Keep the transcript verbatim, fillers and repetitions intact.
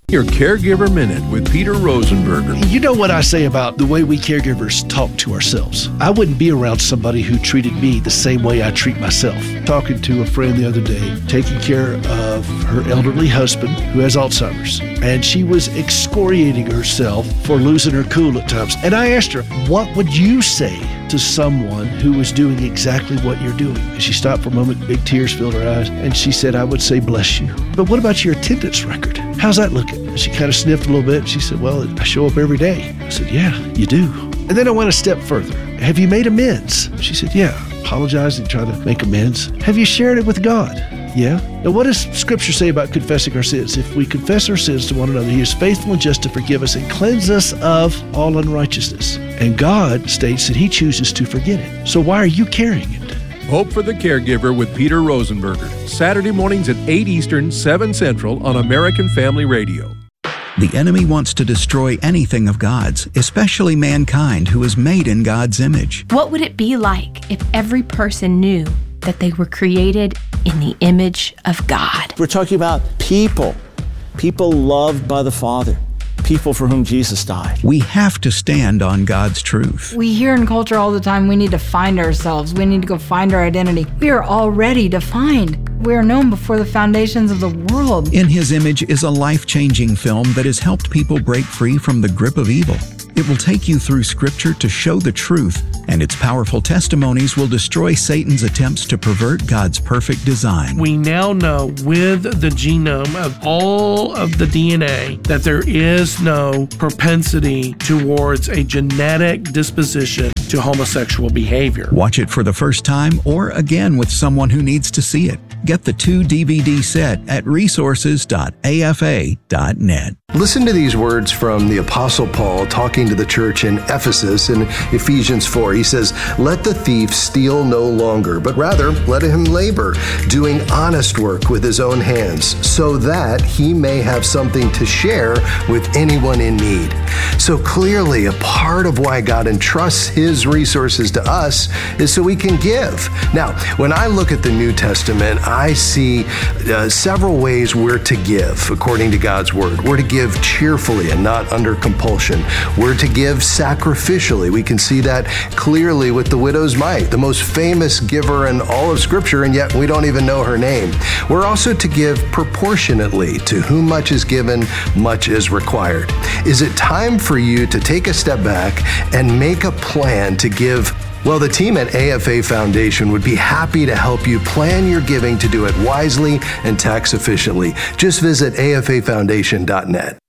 Your Caregiver Minute with Peter Rosenberger. You know what I say about the way we caregivers talk to ourselves. I wouldn't be around somebody who treated me the same way I treat myself. Talking to a friend the other day, taking care of her elderly husband who has Alzheimer's, and she was excoriating herself for losing her cool at times. And I asked her, what would you say to someone who was doing exactly what you're doing? And she stopped for a moment, big tears filled her eyes, and she said, I would say, bless you. But what about your attendance record? How's that looking? And she kind of sniffed a little bit. She said, well, I show up every day. I said, yeah, you do. And then I went a step further. Have you made amends? She said, yeah. Apologizing, trying to make amends. Have you shared it with God? Yeah. Now, what does Scripture say about confessing our sins? If we confess our sins to one another, He is faithful and just to forgive us and cleanse us of all unrighteousness. And God states that He chooses to forget it. So why are you carrying it? Hope for the Caregiver with Peter Rosenberger. Saturday mornings at eight Eastern, seven Central on American Family Radio. The enemy wants to destroy anything of God's, especially mankind who is made in God's image. What would it be like if every person knew that they were created in the image of God? We're talking about people, people loved by the Father, people for whom Jesus died. We have to stand on God's truth. We hear in culture all the time, we need to find ourselves. We need to go find our identity. We are already defined. We are known before the foundations of the world. In His Image is a life-changing film that has helped people break free from the grip of evil. It will take you through Scripture to show the truth, and its powerful testimonies will destroy Satan's attempts to pervert God's perfect design. We now know with the genome of all of the D N A that there is no propensity towards a genetic disposition to homosexual behavior. Watch it for the first time or again with someone who needs to see it. Get the two D V D set at resources dot a f a dot net. Listen to these words from the Apostle Paul talking to the church in Ephesus in Ephesians four. He says, let the thief steal no longer, but rather let him labor, doing honest work with his own hands, so that he may have something to share with anyone in need. So clearly, a part of why God entrusts His resources to us is so we can give. Now, when I look at the New Testament, I see uh, several ways we're to give according to God's Word. We're to give cheerfully and not under compulsion. We're to give sacrificially. We can see that clearly with the widow's mite, the most famous giver in all of Scripture, and yet we don't even know her name. We're also to give proportionately. To whom much is given, much is required. Is it time for you to take a step back and make a plan to give? Well, the team at A F A Foundation would be happy to help you plan your giving to do it wisely and tax efficiently. Just visit A F A foundation dot net.